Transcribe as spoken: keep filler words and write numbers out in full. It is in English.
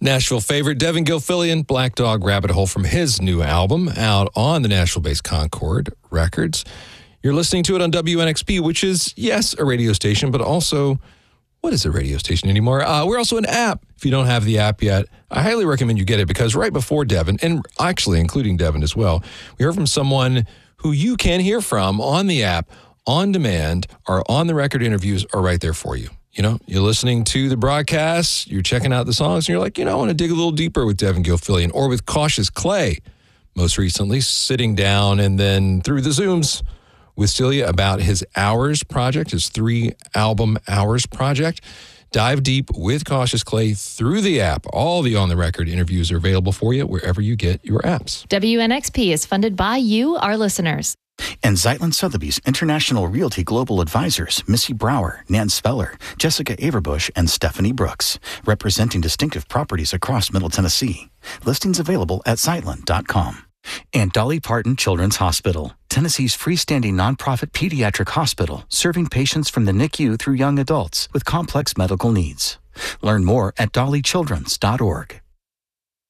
Nashville favorite Devin Gilfillian, Black Dog Rabbit Hole from his new album out on the Nashville-based Concord Records. You're listening to it on W N X P, which is, yes, a radio station, but also, what is a radio station anymore? Uh, we're also an app. If you don't have the app yet, I highly recommend you get it because right before Devin, and actually including Devin as well, we heard from someone who you can hear from on the app, on demand. Our on-the-record interviews are right there for you. You know, you're listening to the broadcast, you're checking out the songs, and you're like, you know, I want to dig a little deeper with Devin Gilfillian or with Cautious Clay. Most recently, sitting down and then through the Zooms with Celia about his Hours project, his three-album Hours project. Dive deep with Cautious Clay through the app. All the on-the-record interviews are available for you wherever you get your apps. W N X P is funded by you, our listeners. And Zeitlin Sotheby's International Realty Global Advisors, Missy Brower, Nan Speller, Jessica Averbush, and Stephanie Brooks, representing distinctive properties across Middle Tennessee. Listings available at zeitlin dot com. And Dolly Parton Children's Hospital, Tennessee's freestanding nonprofit pediatric hospital, serving patients from the N I C U through young adults with complex medical needs. Learn more at dolly childrens dot org.